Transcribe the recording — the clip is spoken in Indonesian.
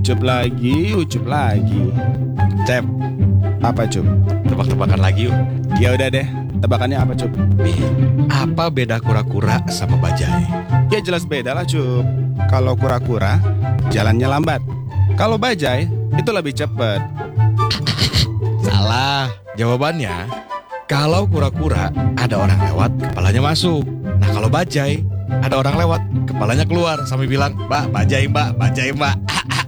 ucup lagi. Cep, Apa Cup? tebak-tebakan lagi yuk. Ya udah deh, tebakannya apa Cup? Nih, apa beda kura-kura sama bajai? Ya jelas beda lah Cup. Kalau kura-kura, jalannya lambat. Kalau bajai, itu lebih cepat. Salah. Jawabannya, kalau kura-kura ada orang lewat, kepalanya masuk. Nah kalau bajai, ada orang lewat, kepalanya keluar sambil bilang, "Mbak, bajai mbak, bajai mbak."